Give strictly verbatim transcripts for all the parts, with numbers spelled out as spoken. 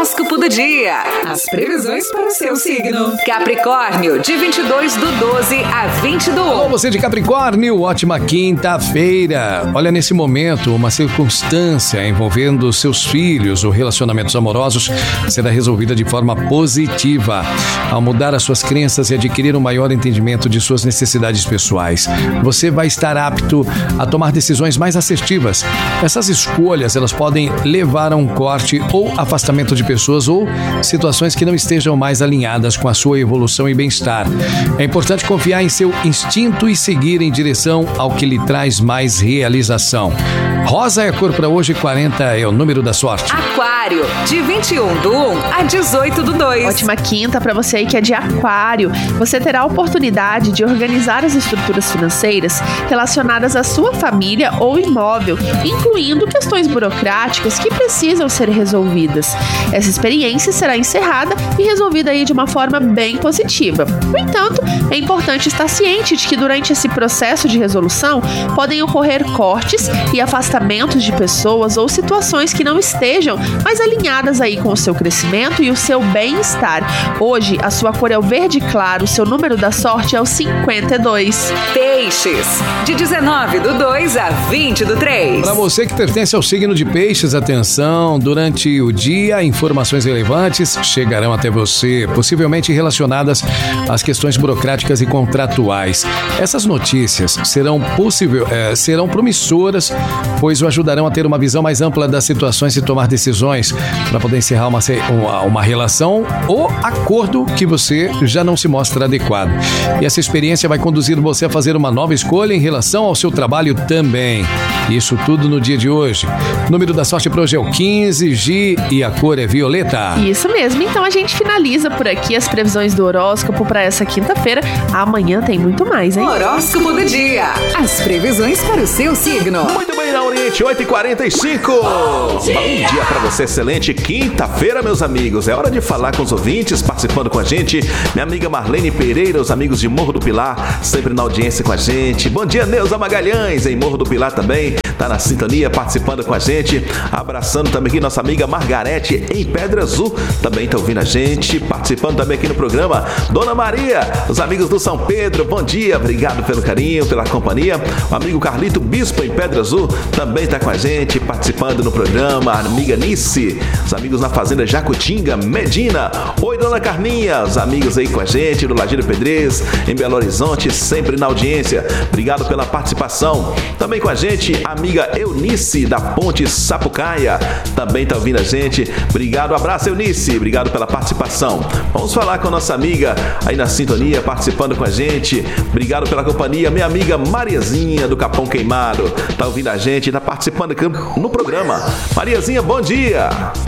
Horóscopo do dia. As previsões para o seu signo. Capricórnio, de vinte e dois do doze a vinte do um. Alô, você de Capricórnio, ótima quinta-feira. Olha, nesse momento, uma circunstância envolvendo seus filhos ou relacionamentos amorosos será resolvida de forma positiva. Ao mudar as suas crenças e adquirir um maior entendimento de suas necessidades pessoais, você vai estar apto a tomar decisões mais assertivas. Essas escolhas, elas podem levar a um corte ou afastamento de pessoas ou situações que não estejam mais alinhadas com a sua evolução e bem-estar. É importante confiar em seu instinto e seguir em direção ao que lhe traz mais realização. Rosa é a cor para hoje, quarenta é o número da sorte. Aquário, de vinte e um do um a dezoito do dois. Ótima quinta para você aí que é de Aquário. Você terá a oportunidade de organizar as estruturas financeiras relacionadas à sua família ou imóvel, incluindo questões burocráticas que precisam ser resolvidas. Essa experiência será encerrada e resolvida aí de uma forma bem positiva. No entanto, é importante estar ciente de que durante esse processo de resolução podem ocorrer cortes e afastamentos de pessoas ou situações que não estejam mais alinhadas aí com o seu crescimento e o seu bem-estar. Hoje, a sua cor é o verde claro, o seu número da sorte é o cinquenta e dois. Peixes, de dezenove do dois a vinte do três. Para você que pertence ao signo de Peixes, atenção, durante o dia, informações relevantes chegarão até você, possivelmente relacionadas às questões burocráticas e contratuais. Essas notícias serão, possível, é, serão promissoras, pois o ajudarão a ter uma visão mais ampla das situações e tomar decisões para poder encerrar uma, uma, uma relação ou acordo que você já não se mostra adequado. E essa experiência vai conduzir você a fazer uma nova escolha em relação ao seu trabalho também. Isso tudo no dia de hoje. O número da sorte para hoje é o quinze, G, e a cor é violeta. Isso mesmo, então a gente finaliza por aqui as previsões do horóscopo para essa quinta-feira. Amanhã tem muito mais, hein? Horóscopo do dia. As previsões para o seu signo. Muito bem, na Oriente, oito e quarenta e cinco. Bom dia, Bom dia para você, excelente quinta-feira, meus amigos. É hora de falar com os ouvintes, participando com a gente. Minha amiga Marlene Pereira, os amigos de Morro do Pilar, sempre na audiência com a gente. Bom dia, Neuza Magalhães, em Morro do Pilar também, tá na sintonia, participando com a gente. Abraçando também aqui nossa amiga Margarete, em Pedra Azul, também tá ouvindo a gente, participando também aqui no programa. Dona Maria, os amigos do São Pedro, bom dia, obrigado pelo carinho, pela companhia. O amigo Carlito Bispo, em Pedra Azul, também tá com a gente, participando no programa. A amiga Nice, os amigos na Fazenda Jacutinga, Medina. Oi, Dona Carminha, os amigos aí com a gente, do Lajeiro Pedrez, em Belo Horizonte, sempre na audiência. Obrigado pela participação. Também com a gente, a amiga Eunice, da Ponte Sapucaia, também tá ouvindo a gente. Obrigado, abraço, Eunice, obrigado pela participação. Vamos falar com a nossa amiga aí na sintonia, participando com a gente. Obrigado pela companhia, minha amiga Mariazinha, do Capão Queimado, tá ouvindo a gente, tá participando aqui no programa. Mariazinha, bom dia.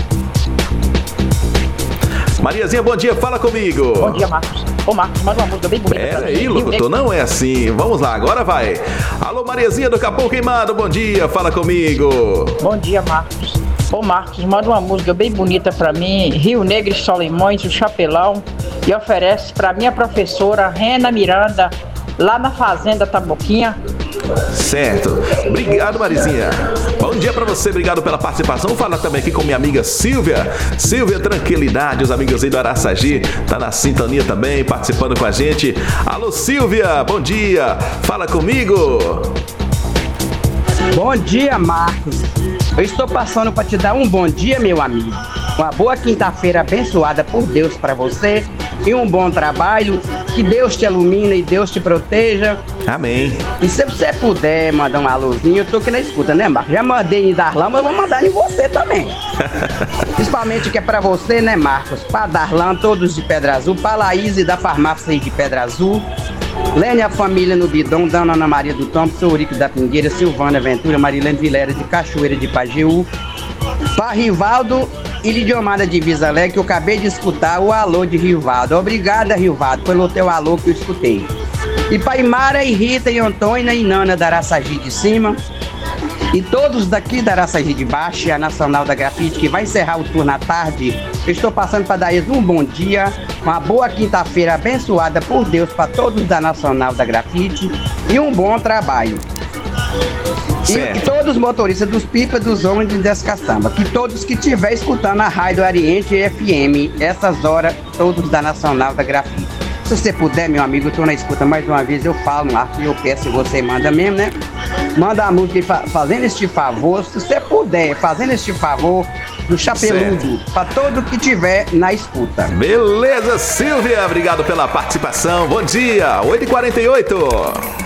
Mariazinha, bom dia, fala comigo. Bom dia, Marcos. Ô, Marcos, manda uma música bem bonita. Pera aí, locutor, não é assim. Vamos lá, agora vai. Alô, Mariazinha do Capão Queimado, bom dia, fala comigo. Bom dia, Marcos. Ô, Marcos, manda uma música bem bonita pra mim, Rio Negro e Solimões, o Chapelão, e oferece pra minha professora Rena Miranda, lá na Fazenda Taboquinha. Certo. Obrigado, Marizinha. Bom dia pra você, obrigado pela participação. Vou falar também aqui com minha amiga Silvia. Silvia Tranquilidade, os amigos aí do Araçagi, tá na sintonia também, participando com a gente. Alô, Silvia, bom dia. Fala comigo. Bom dia, Marcos. Eu estou passando para te dar um bom dia, meu amigo. Uma boa quinta-feira abençoada por Deus para você e um bom trabalho. Que Deus te ilumine e Deus te proteja. Amém. E se você puder mandar um alôzinho, eu tô aqui na escuta, né, Marcos? Já mandei em Darlan, mas eu vou mandar em você também. Principalmente que é pra você, né, Marcos? Pra Darlan, todos de Pedra Azul. Pra Laís da farmácia de Pedra Azul. Lene, a família no Bidão, Dona Ana Maria do Tombo, seu Eurico da Pingueira, Silvana Ventura, Marilene Vilera de Cachoeira de Pajeú. Pra Rivaldo e Lidiomar de Visa Alegre, que eu acabei de escutar o alô de Rivaldo. Obrigada, Rivaldo, pelo teu alô que eu escutei. E pra Imara e Rita e Antônia e Nana da Araçagi de Cima. E todos daqui da Araçagi de Baixo, a Nacional da Grafite, que vai encerrar o turno à tarde. Eu estou passando para dar eles um bom dia, uma boa quinta-feira abençoada por Deus para todos da Nacional da Grafite e um bom trabalho. E, e todos os motoristas dos pipas, dos ônibus e das caçambas, que todos que estiver escutando a Rádio Oriente F M, essas horas, todos da Nacional da Grafite. Se você puder, meu amigo, eu tô na escuta mais uma vez, eu falo, Marcos, e eu peço, você manda mesmo, né? Manda a música fa fazendo este favor, se você puder, fazendo este favor, do Chapeludo, para todo que tiver na escuta. Beleza, Silvia, obrigado pela participação, bom dia, oito e quarenta e oito.